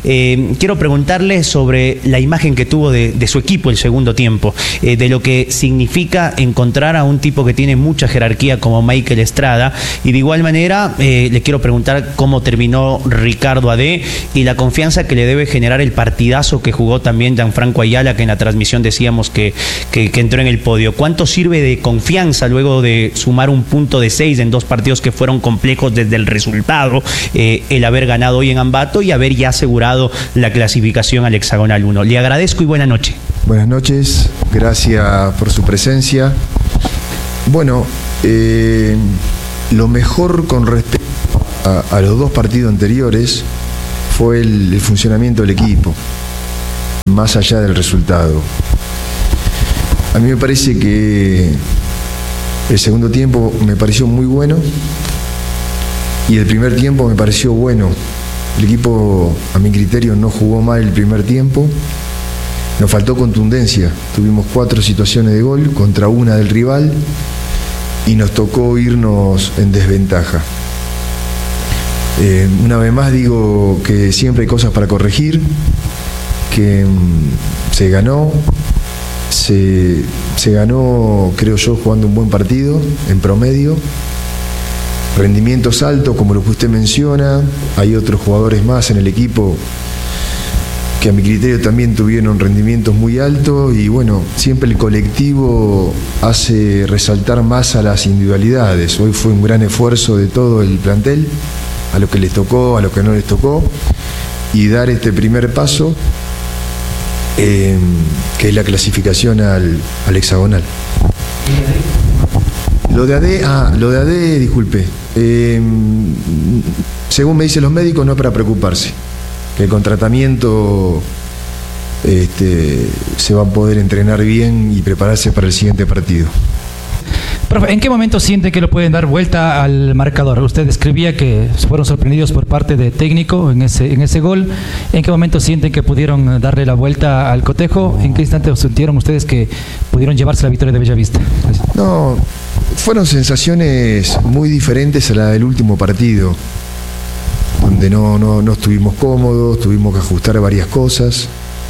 Quiero preguntarle sobre la imagen que tuvo de su equipo el segundo tiempo, de lo que significa encontrar a un tipo que tiene mucha jerarquía como Michael Estrada, y de igual manera le quiero preguntar cómo terminó Ricardo Adé y la confianza que le debe generar el partidazo que jugó también Gianfranco Ayala, que en la transmisión decíamos que entró en el podio. ¿Cuánto sirve de confianza luego de sumar un punto de 6 en 2 partidos que fueron complejos desde el resultado, el haber ganado hoy en Ambato y haber ya asegurado la clasificación al Hexagonal 1? Le agradezco y buena noche. Buenas noches, gracias por su presencia. Bueno, lo mejor con respecto a los 2 partidos anteriores fue el funcionamiento del equipo, más allá del resultado. A mí me parece que el segundo tiempo me pareció muy bueno y el primer tiempo me pareció bueno. El equipo, a mi criterio, no jugó mal el primer tiempo. Nos faltó contundencia. Tuvimos 4 situaciones de gol contra una del rival y nos tocó irnos en desventaja. Una vez más digo que siempre hay cosas para corregir, que se ganó, creo yo, jugando un buen partido en promedio. Rendimientos altos, como lo que usted menciona. Hay otros jugadores más en el equipo que a mi criterio también tuvieron rendimientos muy altos, y bueno, siempre el colectivo hace resaltar más a las individualidades. Hoy fue un gran esfuerzo de todo el plantel, a lo que les tocó, a lo que no les tocó, y dar este primer paso, que es la clasificación al hexagonal. Lo de AD, disculpe, según me dicen los médicos, no es para preocuparse, que con tratamiento se va a poder entrenar bien y prepararse para el siguiente partido. Profe, ¿en qué momento sienten que lo pueden dar vuelta al marcador? Usted describía que fueron sorprendidos por parte de técnico en ese gol. ¿En qué momento sienten que pudieron darle la vuelta al cotejo? ¿En qué instante sintieron ustedes que pudieron llevarse la victoria de Bellavista? Gracias. No, fueron sensaciones muy diferentes a la del último partido, donde no estuvimos cómodos, tuvimos que ajustar varias cosas.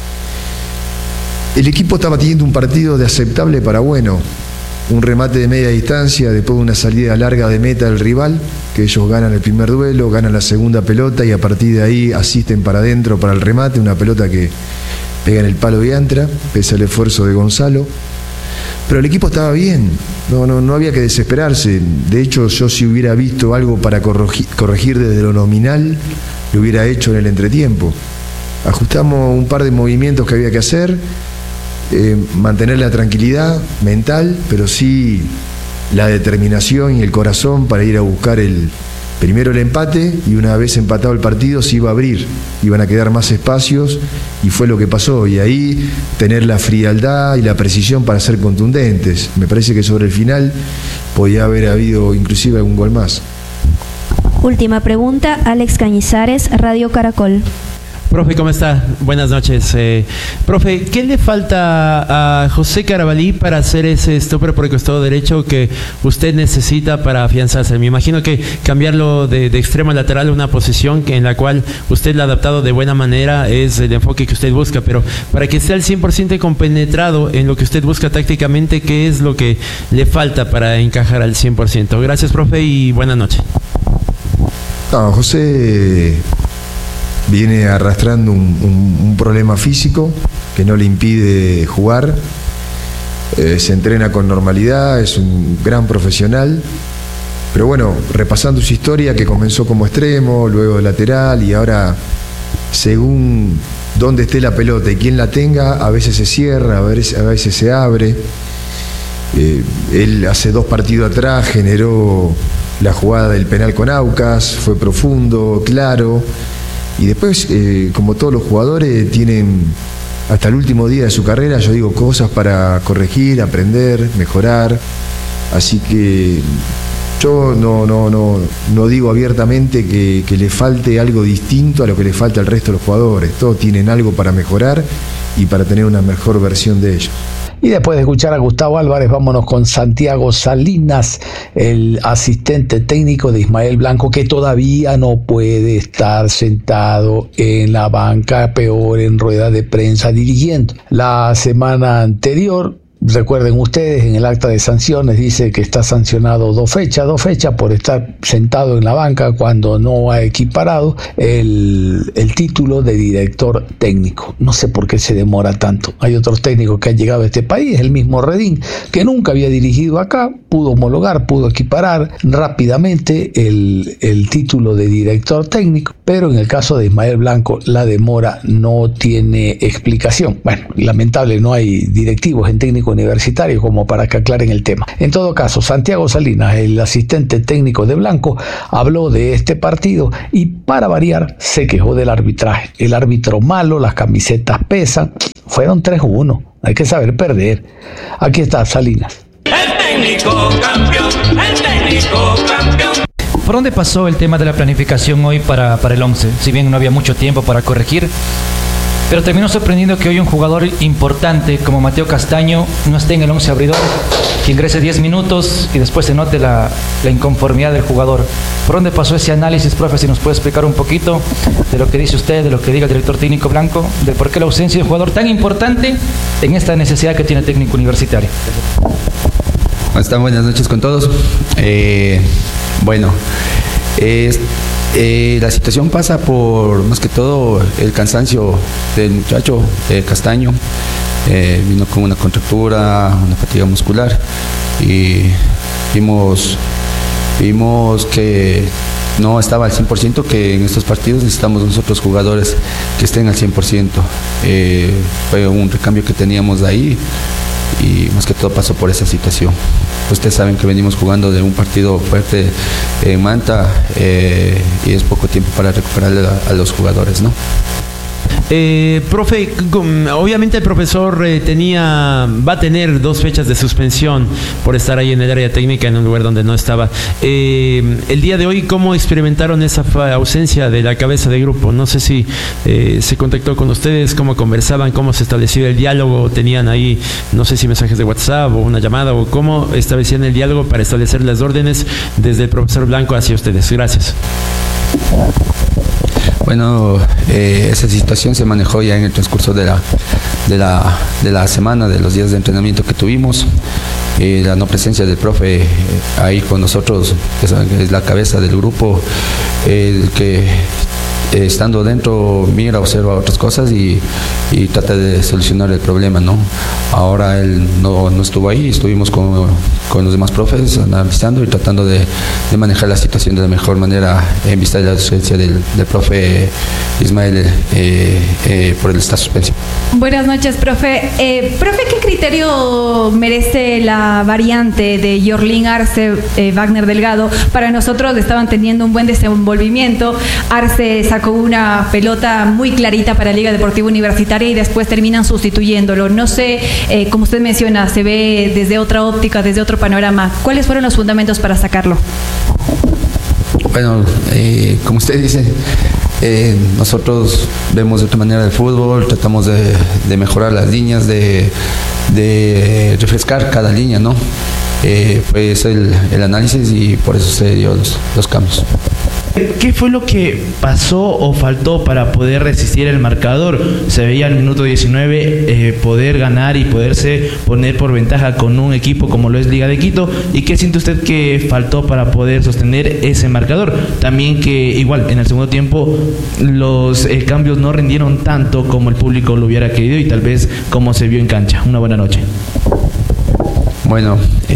El equipo estaba teniendo un partido de aceptable para bueno. Un remate de media distancia después de una salida larga de meta del rival, que ellos ganan el primer duelo, ganan la segunda pelota y a partir de ahí asisten para adentro para el remate, una pelota que pega en el palo y entra, pese al esfuerzo de Gonzalo. Pero el equipo estaba bien, no había que desesperarse. De hecho, yo si hubiera visto algo para corregir desde lo nominal, lo hubiera hecho en el entretiempo. Ajustamos un par de movimientos que había que hacer, mantener la tranquilidad mental, pero sí la determinación y el corazón para ir a buscar primero el empate, y una vez empatado el partido se iba a abrir, iban a quedar más espacios, y fue lo que pasó. Y ahí tener la frialdad y la precisión para ser contundentes. Me parece que sobre el final podía haber habido inclusive algún gol más. Última pregunta, Alex Cañizares, Radio Caracol. Profe, ¿cómo está? Buenas noches. Profe, ¿qué le falta a José Carabalí para hacer ese stopper por el costado derecho que usted necesita para afianzarse? Me imagino que cambiarlo de extremo a lateral, una posición en la cual usted la ha adaptado de buena manera, es el enfoque que usted busca, pero para que esté al 100% compenetrado en lo que usted busca tácticamente, ¿qué es lo que le falta para encajar al 100%? Gracias, profe, y buenas noches. No, José viene arrastrando un problema físico que no le impide jugar. Se entrena con normalidad, es un gran profesional, pero bueno, repasando su historia, que comenzó como extremo, luego de lateral, y ahora según dónde esté la pelota y quién la tenga, a veces se cierra, a veces se abre. Él hace 2 partidos atrás generó la jugada del penal con Aucas, fue profundo, claro. Y después, como todos los jugadores, tienen hasta el último día de su carrera, yo digo, cosas para corregir, aprender, mejorar. Así que yo no digo abiertamente que le falte algo distinto a lo que le falta al resto de los jugadores. Todos tienen algo para mejorar y para tener una mejor versión de ellos. Y después de escuchar a Gustavo Álvarez, vámonos con Santiago Salinas, el asistente técnico de Ismael Blanco, que todavía no puede estar sentado en la banca, peor en rueda de prensa dirigiendo. La semana anterior, recuerden ustedes, en el acta de sanciones dice que está sancionado 2 fechas por estar sentado en la banca cuando no ha equiparado el título de director técnico. No sé por qué se demora tanto. Hay otros técnicos que han llegado a este país, el mismo Redín, que nunca había dirigido acá, pudo homologar, pudo equiparar rápidamente el título de director técnico, pero en el caso de Ismael Blanco la demora no tiene explicación. Bueno, lamentable, no hay directivos en técnico universitario como para que aclaren el tema. En todo caso, Santiago Salinas, el asistente técnico de Blanco, habló de este partido y, para variar, se quejó del arbitraje. El árbitro malo, las camisetas pesan. Fueron 3-1. Hay que saber perder. Aquí está Salinas. El técnico campeón, el técnico campeón. ¿Por dónde pasó el tema de la planificación hoy para el 11? Si bien no había mucho tiempo para corregir, pero terminó sorprendiendo que hoy un jugador importante como Mateo Castaño no esté en el 11 abridor, que ingrese 10 minutos y después se note la inconformidad del jugador. ¿Por dónde pasó ese análisis, profe? Si nos puede explicar un poquito de lo que dice usted, de lo que diga el director técnico Blanco, de por qué la ausencia de un jugador tan importante en esta necesidad que tiene el técnico universitario. Buenas noches con todos. La situación pasa por, más que todo, el cansancio del muchacho Castaño. Vino con una contractura, una fatiga muscular, y vimos que no estaba al 100%, que en estos partidos necesitamos nosotros jugadores que estén al 100%. Fue un recambio que teníamos ahí y más que todo pasó por esa situación. Ustedes saben que venimos jugando de un partido fuerte en Manta, y es poco tiempo para recuperar a los jugadores, ¿no? Profe, obviamente el profesor va a tener 2 fechas de suspensión por estar ahí en el área técnica en un lugar donde no estaba. El día de hoy, ¿cómo experimentaron esa ausencia de la cabeza de grupo? No sé si se contactó con ustedes, cómo conversaban, cómo se estableció el diálogo, tenían ahí, no sé si mensajes de WhatsApp o una llamada, o cómo establecían el diálogo para establecer las órdenes desde el profesor Blanco hacia ustedes. Gracias. Bueno, esa situación se manejó ya en el transcurso de la semana, de los días de entrenamiento que tuvimos. La no presencia del profe ahí con nosotros, que es la cabeza del grupo, el que estando dentro mira, observa otras cosas y trata de solucionar el problema, ¿no? Ahora él no estuvo ahí, estuvimos con los demás profes analizando y tratando de manejar la situación de la mejor manera en vista de la ausencia del profe Ismael por el estar suspenso. Buenas noches, profe. Profe, ¿qué criterio merece la variante de Yorlín Arce, Wagner Delgado? Para nosotros estaban teniendo un buen desenvolvimiento. Arce sacó una pelota muy clarita para la Liga Deportiva Universitaria y después terminan sustituyéndolo. No sé, como usted menciona, se ve desde otra óptica, desde otro panorama. ¿Cuáles fueron los fundamentos para sacarlo? Bueno, como usted dice, nosotros vemos de otra manera el fútbol, tratamos de mejorar las líneas, de refrescar cada línea, ¿no? Pues el análisis, y por eso se dio los cambios. ¿Qué fue lo que pasó o faltó para poder resistir el marcador? Se veía al minuto 19 poder ganar y poderse poner por ventaja con un equipo como lo es Liga de Quito. ¿Y qué siente usted que faltó para poder sostener ese marcador? También que igual en el segundo tiempo los cambios no rindieron tanto como el público lo hubiera querido y tal vez como se vio en cancha. Una buena noche. Bueno,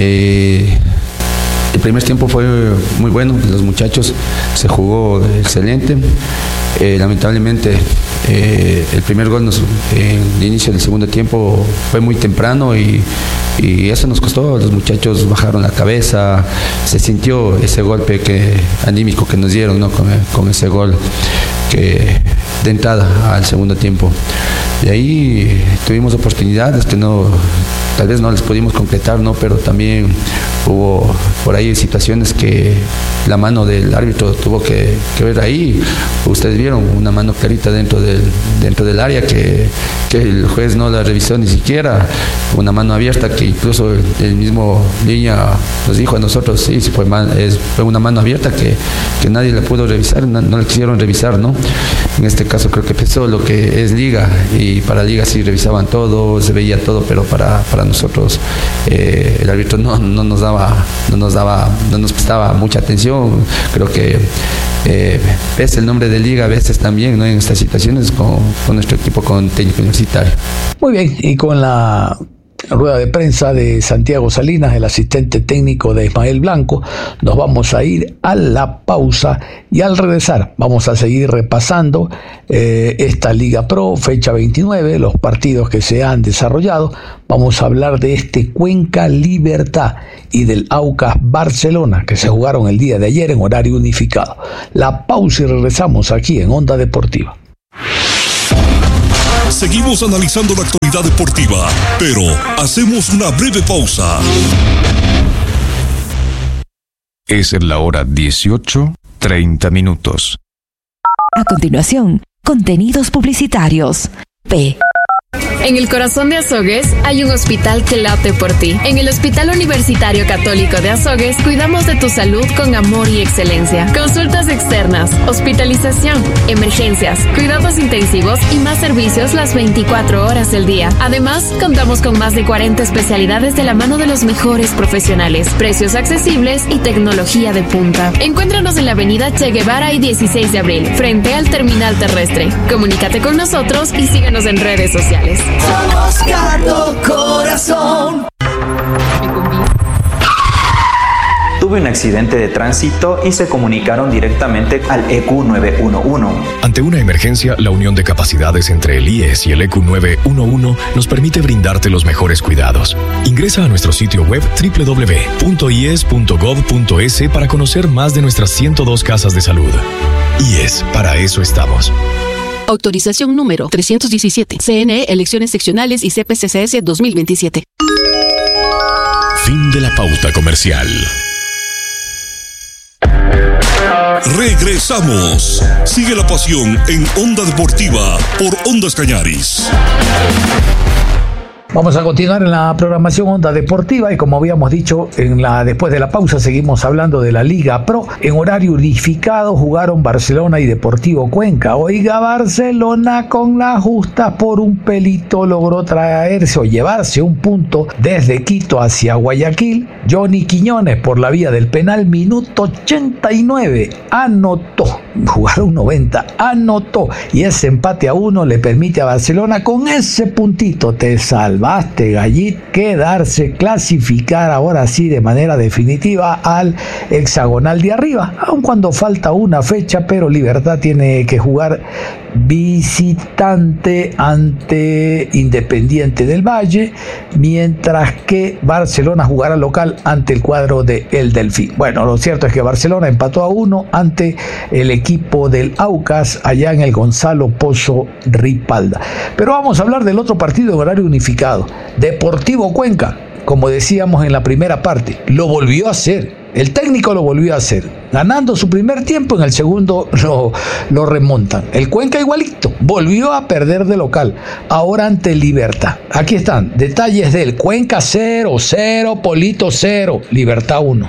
el primer tiempo fue muy bueno, los muchachos se jugó excelente. Lamentablemente el primer gol en el inicio del segundo tiempo fue muy temprano y eso nos costó. Los muchachos bajaron la cabeza, se sintió ese golpe anímico que nos dieron, ¿no? con ese gol de entrada al segundo tiempo. De ahí tuvimos oportunidades que tal vez no las pudimos concretar, ¿no? Pero también hubo por ahí situaciones que la mano del árbitro tuvo que ver ahí. Ustedes vieron una mano clarita dentro del área que el juez no la revisó ni siquiera, una mano abierta que incluso el mismo Línea nos dijo a nosotros, sí, fue una mano abierta que nadie la pudo revisar, no la quisieron revisar, ¿no? En este caso creo que pensó lo que es Liga, y para Liga sí revisaban todo, se veía todo, pero para nosotros el árbitro no nos prestaba mucha atención. Creo que pese el nombre de Liga a veces también, ¿no?, en estas situaciones con nuestro equipo, con técnico universitario. Muy bien, y con la rueda de prensa de Santiago Salinas, el asistente técnico de Ismael Blanco, nos vamos a ir a la pausa, y al regresar vamos a seguir repasando esta Liga Pro, fecha 29, los partidos que se han desarrollado. Vamos a hablar de este Cuenca Libertad y del Aucas Barcelona, que se jugaron el día de ayer en horario unificado. La pausa y regresamos aquí en Onda Deportiva. Seguimos analizando la actualidad deportiva, pero hacemos una breve pausa. Es en la hora 18:30. A continuación, contenidos publicitarios. P. En el corazón de Azogues hay un hospital que late por ti. En el Hospital Universitario Católico de Azogues cuidamos de tu salud con amor y excelencia. Consultas externas, hospitalización, emergencias, cuidados intensivos y más servicios las 24 horas del día. Además, contamos con más de 40 especialidades de la mano de los mejores profesionales, precios accesibles y tecnología de punta. Encuéntranos en la avenida Che Guevara y 16 de abril, frente al terminal terrestre. Comunícate con nosotros y síguenos en redes sociales. Somos Cardo Corazón. Tuve un accidente de tránsito y se comunicaron directamente al EQ 911. Ante una emergencia, la unión de capacidades entre el IES y el EQ 911 nos permite brindarte los mejores cuidados. Ingresa a nuestro sitio web www.ies.gov.es para conocer más de nuestras 102 casas de salud. IES, para eso estamos. Autorización número 317. CNE, elecciones seccionales y CPCCS 2027. Fin de la pauta comercial. Regresamos. Sigue la pasión en Onda Deportiva por Ondas Cañaris. Vamos a continuar en la programación Onda Deportiva, y como habíamos dicho, después de la pausa seguimos hablando de la Liga Pro. En horario unificado jugaron Barcelona y Deportivo Cuenca. Oiga, Barcelona con la justa por un pelito logró traerse o llevarse un punto desde Quito hacia Guayaquil. Johnny Quiñones, por la vía del penal, minuto 89, anotó. Jugaron 90, anotó, y ese empate a 1 le permite a Barcelona, con ese puntito te salvaste, Gallit, quedarse, clasificar ahora sí de manera definitiva al hexagonal de arriba, aun cuando falta una fecha, pero Libertad tiene que jugar visitante ante Independiente del Valle, mientras que Barcelona jugará local ante el cuadro de El Delfín. Bueno, lo cierto es que Barcelona empató a 1 ante el equipo del Aucas allá en el Gonzalo Pozo Ripalda. Pero vamos a hablar del otro partido en horario unificado. Deportivo Cuenca, como decíamos en la primera parte, lo volvió a hacer. El técnico lo volvió a hacer, ganando su primer tiempo, en el segundo lo remontan. El Cuenca igualito, volvió a perder de local, ahora ante Libertad. Aquí están detalles del Cuenca 0-0, Polito 0, Libertad 1.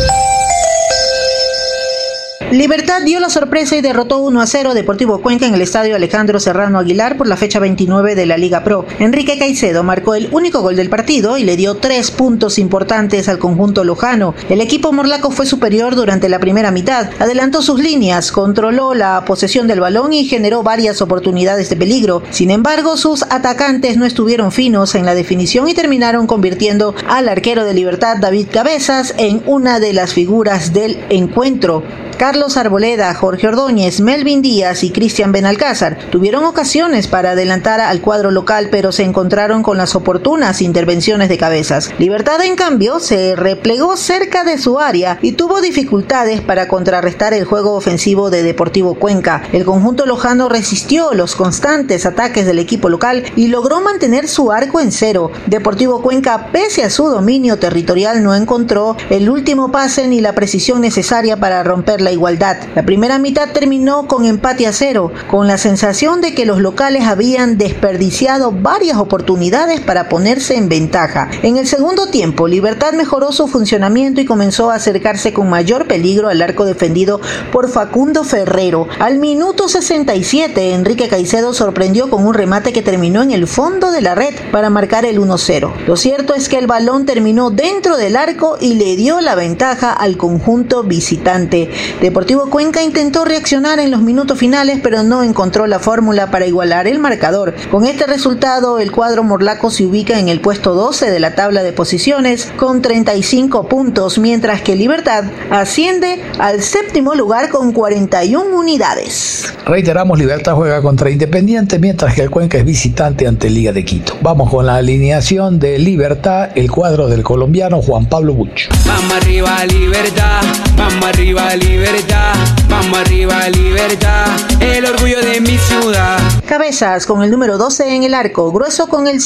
Libertad dio la sorpresa y derrotó 1-0 a Deportivo Cuenca en el estadio Alejandro Serrano Aguilar por la fecha 29 de la Liga Pro. Enrique Caicedo marcó el único gol del partido y le dio 3 puntos importantes al conjunto lojano. El equipo morlaco fue superior durante la primera mitad, adelantó sus líneas, controló la posesión del balón y generó varias oportunidades de peligro. Sin embargo, sus atacantes no estuvieron finos en la definición y terminaron convirtiendo al arquero de Libertad, David Cabezas, en una de las figuras del encuentro. Carlos Arboleda, Jorge Ordóñez, Melvin Díaz y Cristian Benalcázar tuvieron ocasiones para adelantar al cuadro local, pero se encontraron con las oportunas intervenciones de cabezas. Libertad, en cambio, se replegó cerca de su área y tuvo dificultades para contrarrestar el juego ofensivo de Deportivo Cuenca. El conjunto lojano resistió los constantes ataques del equipo local y logró mantener su arco en cero. Deportivo Cuenca, pese a su dominio territorial, no encontró el último pase ni la precisión necesaria para romper la igualdad. La primera mitad terminó con empate a 0, con la sensación de que los locales habían desperdiciado varias oportunidades para ponerse en ventaja. En el segundo tiempo, Libertad mejoró su funcionamiento y comenzó a acercarse con mayor peligro al arco defendido por Facundo Ferrero. Al minuto 67, Enrique Caicedo sorprendió con un remate que terminó en el fondo de la red para marcar el 1-0. Lo cierto es que el balón terminó dentro del arco y le dio la ventaja al conjunto visitante. Deportivo Cuenca intentó reaccionar en los minutos finales, pero no encontró la fórmula para igualar el marcador. Con este resultado, el cuadro morlaco se ubica en el puesto 12 de la tabla de posiciones con 35 puntos, mientras que Libertad asciende al séptimo lugar con 41 unidades. Reiteramos, Libertad juega contra Independiente, mientras que el Cuenca es visitante ante Liga de Quito. Vamos con la alineación de Libertad, el cuadro del colombiano Juan Pablo Buch. Vamos arriba, Libertad, vamos arriba, Libertad, vamos arriba, Libertad, el orgullo de mi ciudad. Cabezas con el número 12 en el arco, Grueso con el